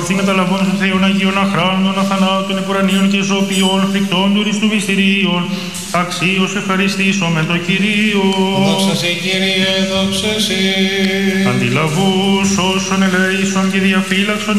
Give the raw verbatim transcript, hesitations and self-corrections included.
αυτή μεταλαβών των Θεών Αγίων Αχράντων, αθανάτων, επουρανίων και ζωοποιών, φρικτών του Χριστού μυστηρίων, αξίως ευχαριστήσουμε το Κυρίο. Δόξα σε Κύριε, δόξα σε. Αντιλαβούς όσων ελέησον και διαφύλαξον